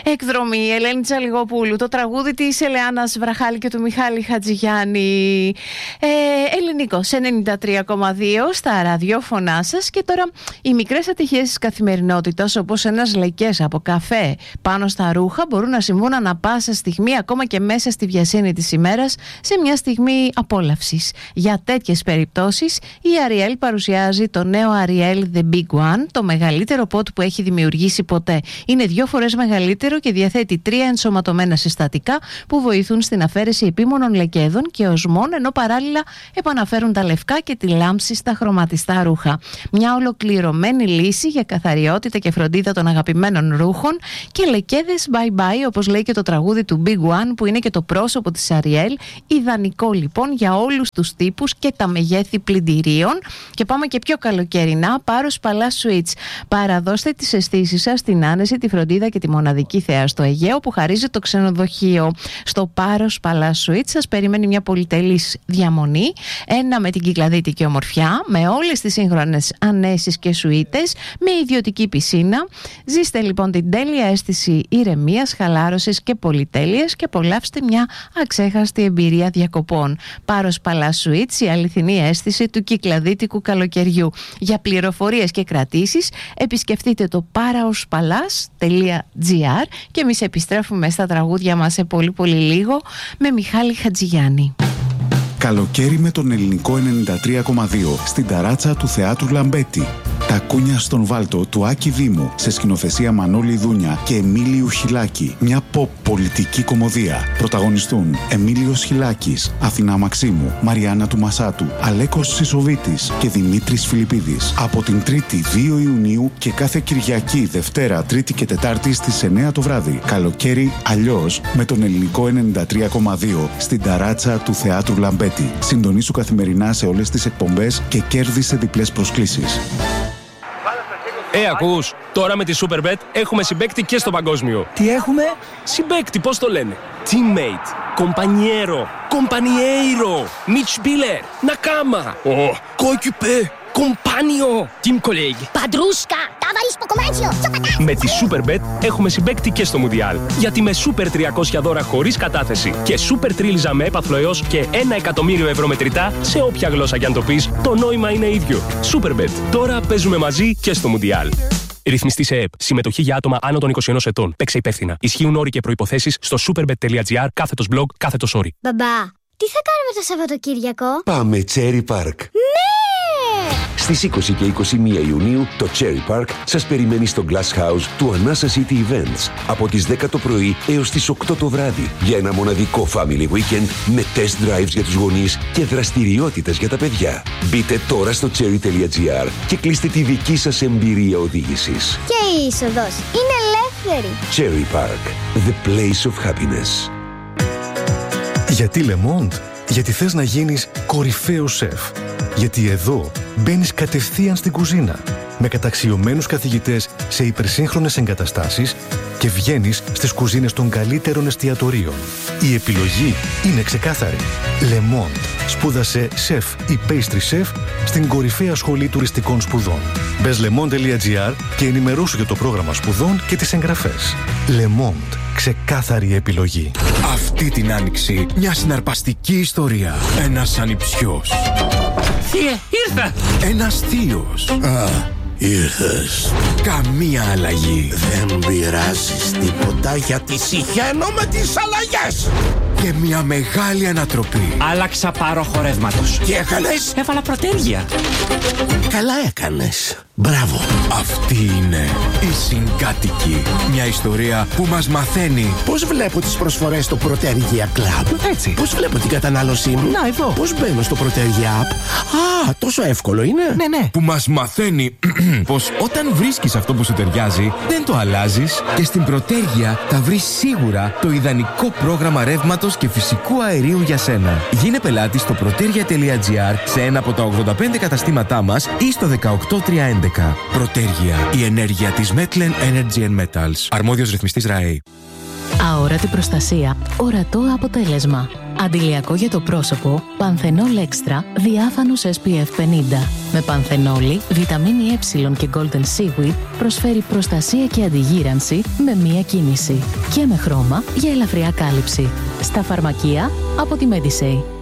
εκδρομή η Ελένη Τσαλιγοπούλου, το τραγούδι της Ελεάνας Βραχάλη και του Μιχάλη Χατζηγιάννη. Ελληνικό σε 93,2 στα ραδιόφωνά σας. Και τώρα οι μικρές ατυχίες της καθημερινότητας, όπως ένας λεκές από καφέ πάνω στα ρούχα, μπορούν να συμβούν ανά πάσα στιγμή, ακόμα και μέσα στη βιασύνη της ημέρας, σε μια στιγμή απόλαυσης. Για τέτοιες περιπτώσεις η Ariel παρουσιάζει το νέο Ariel The Big One, το μεγαλύτερο ποτ που έχει δημιουργήσει ποτέ. Είναι 2 φορές μεγαλύτερο και διαθέτει 3 ενσωματωμένα συστατικά που βοηθούν στην αφαίρεση επίμονων λεκέδων και οσμών, ενώ παράλληλα επαναφέρουν τα λευκά και τη λάμψη στα χρωματιστά ρούχα. Μια ολοκληρωμένη λύση για καθαριότητα και φροντίδα των αγαπημένων ρούχων και λεκέδες bye bye, όπως λέει και το τραγούδι του Big One, που είναι και το πρόσωπο της Ariel. Ιδανικό λοιπόν για όλους τους τύπους και τα μεγέθη πλυντηρίων. Και πάμε και πιο καλοκαιρινά. Πάρος Παλάς Suites. Παραδώστε τις αισθήσεις σας στην άνεση, τη φροντίδα και τη μοναδική θέα στο Αιγαίο που χαρίζει το ξενοδοχείο. Στο Πάρος Παλάς Suites σας περιμένει μια πολυτελής διαμονή, ένα με την κυκλαδίτικη ομορφιά, με όλες τις σύγχρονες ανέσεις και σουίτες, με ιδιωτική πισίνα. Ζήστε λοιπόν την τέλεια αίσθηση ηρεμίας, χαλάρωσης και πολυτέλειας και απολαύστε μια αξέχαστη εμπειρία διακοπών. Πάρος Παλάς Suites, η αληθινή αίσθηση του κυκλαδίτικου καλοκαιριού. Για πληροφορίες και κρατήσεις επισκεφτείτε το paraospalace.gr και εμείς επιστρέφουμε στα τραγούδια μας σε πολύ πολύ λίγο με Μιχάλη Χατζηγιάννη. Καλοκαίρι με τον ελληνικό 93,2 στην ταράτσα του Θεάτρου Λαμπέτη. Τα κούνια στον Βάλτο του Άκη Δήμου σε σκηνοθεσία Μανώλη Δούνια και Εμίλιου Χιλάκη. Μια pop πολιτική κωμωδία. Πρωταγωνιστούν Εμίλιος Χιλάκης, Αθηνά Μαξίμου, Μαριάννα του Μασάτου, Αλέκος Σισοβίτης και Δημήτρης Φιλιππίδης. Από την 3η 2 Ιουνίου και κάθε Κυριακή, Δευτέρα, Τρίτη και Τετάρτη στις 9 το βράδυ. Καλοκαίρι αλλιώς με τον ελληνικό 93,2 στην ταράτσα του Θεάτρου Λαμπέτη. Συντονίσου καθημερινά σε όλες τις εκπομπές και κέρδισε διπλές προσκλήσεις. Ακούς, τώρα με τη Superbet έχουμε συμπαίκτη και στο παγκόσμιο. Τι έχουμε? Συμπαίκτη, πώς το λένε? Teammate, compañero, compañeiro, Mitspieler, Nakama, Coéquipier, Compagno, Team Colleague, Padrusca, ταβαρίσκο κομμάτσιο, σοκατά. Με τη Superbet έχουμε συμπαίκτη και στο Μουντιάλ. Γιατί με Super 300 δώρα χωρίς κατάθεση και Super Τρίλιζα με έπαθλο έως και 1 εκατομμύριο ευρώ μετρητά, σε όποια γλώσσα κι αν το πεις, το νόημα είναι ίδιο. Superbet. Τώρα παίζουμε μαζί και στο Μουντιάλ. Ρυθμιστή σε ΕΕΠ. Συμμετοχή για άτομα άνω των 21 ετών. Παίξε υπεύθυνα. Ισχύουν όροι και προϋποθέσεις στο superbet.gr/blog/. Μπαμπά, τι θα κάνουμε το Σαββατοκύριακο? Πάμε Cherry Park. Ναι! Στις 20 και 21 Ιουνίου το Cherry Park σας περιμένει στο Glass House του Anasa City Events από τις 10 το πρωί έως τις 8 το βράδυ για ένα μοναδικό family weekend με test drives για τους γονείς και δραστηριότητες για τα παιδιά. Μπείτε τώρα στο cherry.gr και κλείστε τη δική σας εμπειρία οδήγησης. Και η είσοδος είναι ελεύθερη. Cherry Park, the place of happiness. Γιατί Le Monde? Γιατί θες να γίνεις κορυφαίος σεφ. Γιατί εδώ μπαίνεις κατευθείαν στην κουζίνα με καταξιωμένους καθηγητές σε υπερσύγχρονες εγκαταστάσεις και βγαίνεις στις κουζίνες των καλύτερων εστιατορίων. Η επιλογή είναι ξεκάθαρη. Le Monde. Σπούδασε σεφ ή pastry chef στην κορυφαία σχολή τουριστικών σπουδών. Μπες lemonde.gr και ενημερώσου για το πρόγραμμα σπουδών και τις εγγραφές. Le Monde. Ξεκάθαρη επιλογή. Αυτή την άνοιξη μια συναρπαστική ιστορία. Ένας ανιψιός. Θείε, ήρθα! Ένας θείος. Ήρθες. Καμία αλλαγή. Δεν πειράζεις τίποτα γιατί συχαίνω με τις αλλαγές. Και μια μεγάλη ανατροπή. Άλλαξα πάροχο ρεύματος. Τι έκανες? Έβαλα πρωτέργεια. Καλά έκανες. Μπράβο. Αυτή είναι η Συγκάτοικη. Μια ιστορία που μας μαθαίνει πώς βλέπω τις προσφορές στο Protergia Club. Έτσι. Πώς βλέπω την κατανάλωσή μου. Να, εδώ. Πώς μπαίνω στο Protergia App. Τόσο εύκολο είναι. Ναι. Που μας μαθαίνει πως όταν βρίσκεις αυτό που σου ταιριάζει, δεν το αλλάζεις και στην Protergia θα βρεις σίγουρα το ιδανικό πρόγραμμα ρεύματος και φυσικού αερίου για σένα. Γίνε πελάτης στο protergia.gr σε ένα από τα 85 καταστήματά μας ή στο 18311. Protergia, η ενέργεια της Metlen Energy and Metals. Αρμόδιος ρυθμιστής ΡΑΕ. Αόρατη προστασία, ορατό αποτέλεσμα. Αντιλιακό για το πρόσωπο, Πανθενόλ Extra, διάφανος SPF 50. Με πανθενόλη, βιταμίνη E και Golden Seaweed προσφέρει προστασία και αντιγύρανση με μία κίνηση. Και με χρώμα για ελαφριά κάλυψη. Στα φαρμακεία από τη Medisay.